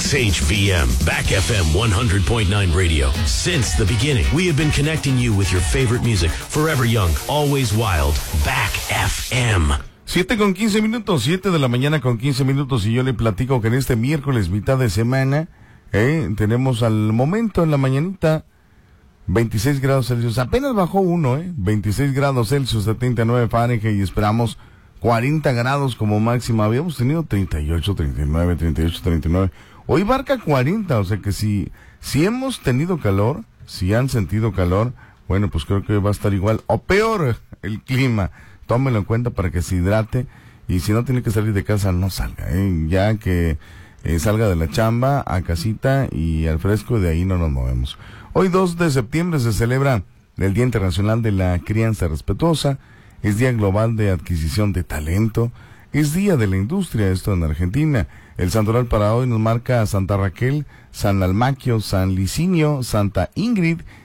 XHVM, Back FM 100.9 radio. Since the beginning, we have been connecting you with your favorite music. Forever young, always wild. Back FM. 7:15, 7 de la mañana con 15 minutos, y yo le platico que en este miércoles, mitad de semana, tenemos al momento en la mañanita 26 grados Celsius, apenas bajó 26 grados Celsius, 79 Fahrenheit, y esperamos 40 grados como máxima. Habíamos tenido 38, 39. Hoy marca 40, o sea que si hemos tenido calor, si han sentido calor, bueno, pues creo que va a estar igual o peor el clima. Tómelo en cuenta para que se hidrate, y si no tiene que salir de casa, no salga, ya que salga de la chamba a casita y al fresco, de ahí no nos movemos. Hoy 2 de septiembre se celebra el Día Internacional de la Crianza Respetuosa, es Día Global de Adquisición de Talento, es Día de la Industria, esto en Argentina. El santoral para hoy nos marca a Santa Raquel, San Almaquio, San Licinio, Santa Ingrid